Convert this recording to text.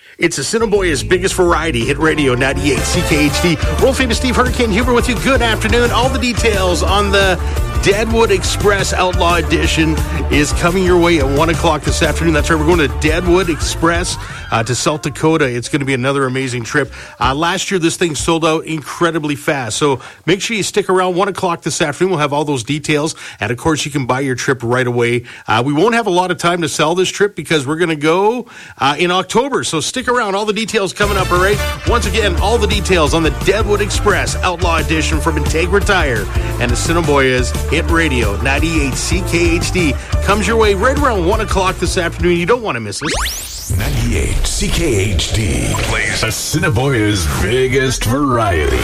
It's Assiniboia's biggest variety, Hit Radio 98 CKHD. World famous Steve Hurricane Huber with you. Good afternoon. All the details on the Deadwood Express Outlaw Edition is coming your way at 1 o'clock this afternoon. That's right. We're going to Deadwood Express to South Dakota. It's going to be another amazing trip. Last year, this thing sold out incredibly fast. So make sure you stick around 1 o'clock this afternoon. We'll have all those details. And, of course, you can buy your trip right away. We won't have a lot of time to sell this trip because we're going to go in October. So stick around. All the details coming up, all right? Once again, all the details on the Deadwood Express Outlaw Edition from Integra Tire and Assiniboia's Hit Radio 98 CKHD comes your way right around 1 o'clock this afternoon. You don't want to miss it. 98 CKHD plays Assiniboia's biggest variety.